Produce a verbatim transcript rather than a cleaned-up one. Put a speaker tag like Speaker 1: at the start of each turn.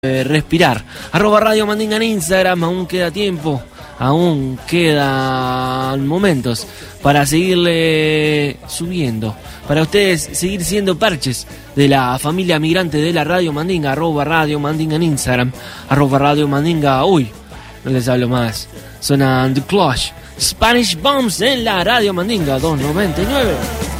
Speaker 1: Eh, respirar. Arroba Radio Mandinga en Instagram, aún queda tiempo, aún quedan momentos para seguirle subiendo, para ustedes seguir siendo parches de la familia migrante de la Radio Mandinga. Arroba Radio Mandinga en Instagram, arroba Radio Mandinga. Uy, no les hablo más. Sonan The Clash, Spanish Bombs en la Radio Mandinga dos noventa y nueve.